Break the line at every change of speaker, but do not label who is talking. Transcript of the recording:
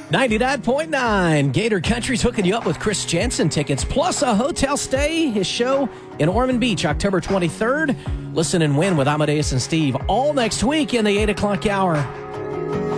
99.9 Gator Country's hooking you up with Chris Jansen tickets, plus a hotel stay. His show in Ormond Beach, October 23rd. Listen and win with Amadeus and Steve all next week in the 8 o'clock hour.